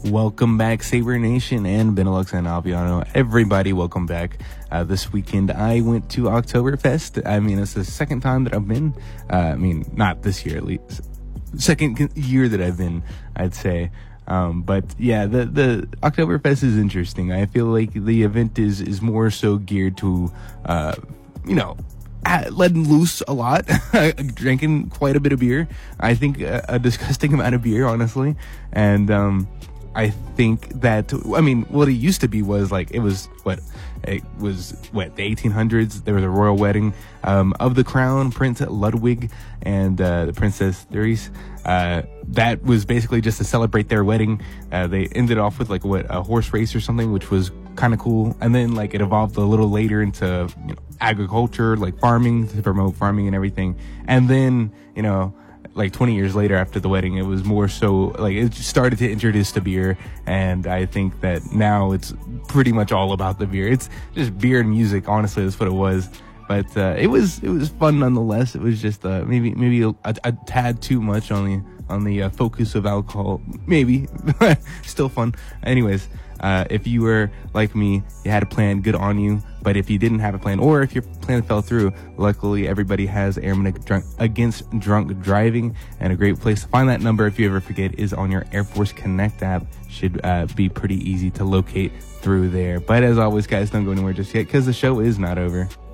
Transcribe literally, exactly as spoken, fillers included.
Welcome back, Saber Nation and Benelux and Aviano. Everybody, welcome back. Uh, this weekend, I went to Oktoberfest. I mean, it's the second time that I've been. Uh, I mean, not this year, at least. Second year that I've been, I'd say. Um, but yeah, the, the Oktoberfest is interesting. I feel like the event is, is more so geared to, uh, you know, letting loose a lot, drinking quite a bit of beer. I think a, a disgusting amount of beer, honestly. And, um, I think that, I mean, what it used to be was like, it was what, it was what, the eighteen hundreds. There was a royal wedding, um, of the crown, Prince Ludwig and, uh, the Princess Therese. Uh, that was basically just to celebrate their wedding. Uh, they ended off with like what, a horse race or something, which was kind of cool. And then like it evolved a little later into, you know, agriculture, like farming, to promote farming and everything. And then, you know, like twenty years later after the wedding, it was more so like it started to introduce the beer. And I think that now it's pretty much all about the beer. It's just beer and music. Honestly, that's what it was. But, uh, it was, it was fun nonetheless. It was just, uh, maybe, maybe a, a tad too much on the, on the uh, focus of alcohol. Maybe. Still fun. Anyways, uh, if you were like me, you had a plan, good on you. But if you didn't have a plan, or if your plan fell through, luckily everybody has Airmen Drunk Against Drunk Driving, and a great place to find that number if you ever forget is on your Air Force Connect app. Should uh, be pretty easy to locate through there. But as always, guys, don't go anywhere just yet, because the show is not over.